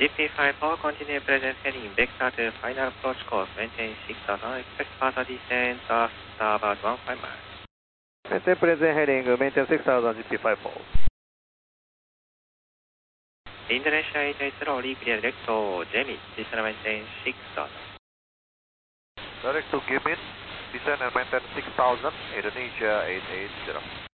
GP54, continue present heading vector to final approach course, maintain 6000, expect further descent after about 15 miles. Maintain present heading, maintain 6000 GP54. Indonesia 880, reclear direct to Jemmy, descend and maintain 6000. Direct to Gimin, descend and maintain 6000, Indonesia 880.